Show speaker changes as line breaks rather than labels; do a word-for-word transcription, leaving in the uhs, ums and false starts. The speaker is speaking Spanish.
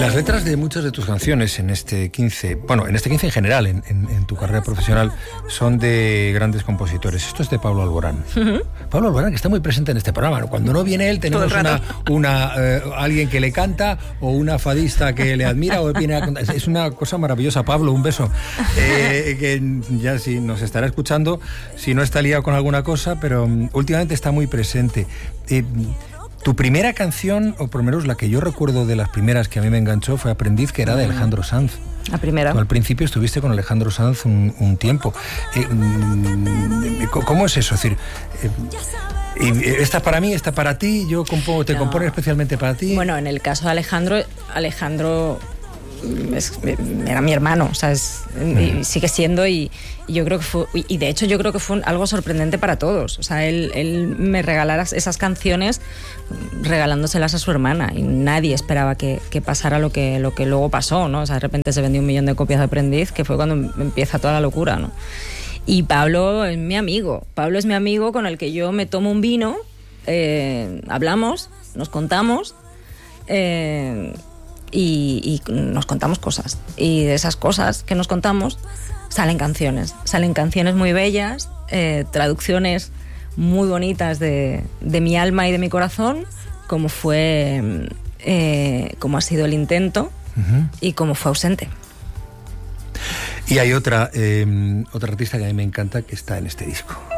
Las letras de muchas de tus canciones en este quince, bueno, en este quince en general, en, en, en tu carrera profesional, son de grandes compositores. Esto es de Pablo Alborán. Uh-huh. Pablo Alborán, que está muy presente en este programa. Cuando no viene él, tenemos una, una eh, alguien que le canta o una fadista que le admira o viene a contar. Es una cosa maravillosa. Pablo, un beso. Eh, que ya sí nos estará escuchando, si no está liado con alguna cosa, pero um, últimamente está muy presente. Eh, Tu primera canción, o por lo menos la que yo recuerdo de las primeras que a mí me enganchó, fue Aprendiz, que era de Alejandro Sanz.
La primera.
Tú al principio estuviste con Alejandro Sanz un, un tiempo. Eh, ¿Cómo es eso? Es decir, eh, esta es para mí, esta para ti, yo compongo, te no. compone especialmente para ti.
Bueno, en el caso de Alejandro, Alejandro es, era mi hermano, o sea, es, mm. sigue siendo y, y yo creo que fue, y de hecho yo creo que fue algo sorprendente para todos. O sea, él, él me regalara esas canciones regalándoselas a su hermana y nadie esperaba que, que pasara lo que, lo que luego pasó, ¿no? O sea, de repente se vendió un millón de copias de Aprendiz, que fue cuando empieza toda la locura, ¿no? Y Pablo es mi amigo, Pablo es mi amigo con el que yo me tomo un vino, eh, hablamos, nos contamos, eh, Y, y nos contamos cosas. Y de esas cosas que nos contamos salen canciones. Salen canciones muy bellas, eh, traducciones muy bonitas de, de mi alma y de mi corazón, como fue, eh, como ha sido El Intento uh-huh. y como fue Ausente.
Y hay otra, eh, otra artista que a mí me encanta que está en este disco.